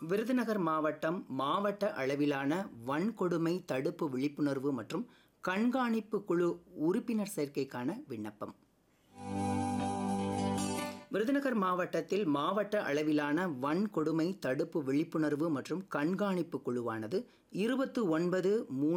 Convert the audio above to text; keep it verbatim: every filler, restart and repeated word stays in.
விருதுநகர் மாவட்டம் மாவட்ட அளவிலான வன்கொடுமை தடுப்பு விழிப்புணர்வு மற்றும் கண்காணிப்பு குழு உறுப்பினர் சேர்க்கைக்கான விண்ணப்பம். விருதுநகர் மாவட்டத்தில் மாவட்ட அளவிலான வன்கொடுமை தடுப்பு விழிப்புணர்வு மற்றும் கண்காணிப்பு குழுவானது இருபத்தி ஒன்பது மூன்று